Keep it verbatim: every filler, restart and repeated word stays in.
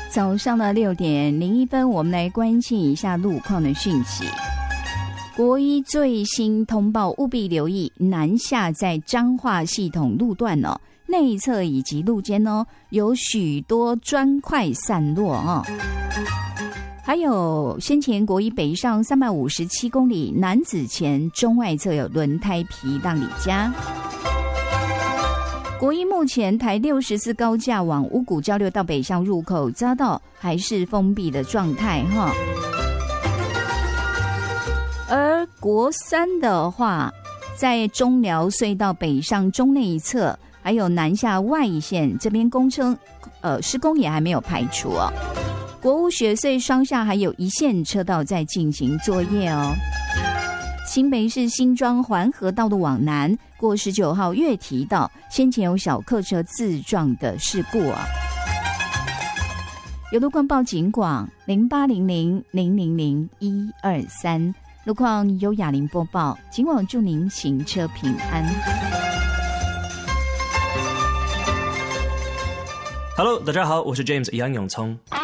早上的六点零一分，我们来关心一下路况的讯息。国一最新通报，务必留意南下在彰化系统路段哦，内侧以及路肩哦，有许多砖块散落哦。还有先前国一北上三百五十七公里南子前中外侧有轮胎皮让里加。国一目前台六十四高架往五股交流道北上入口匝道还是封闭的状态哈。而国三的话，在中寮隧道北上中内侧还有南下外线这边工程呃施工也还没有排除哦。国五雪隧双向还有一线车道在进行作业哦。新北市新庄环河道路往南过十九号月堤道，先前有小客车自撞的事故啊。有路况报警广零八零零零零零一二三，路况由雅玲播报，警广祝您行车平安。 Hello， 大家好，我是 James 杨永聪。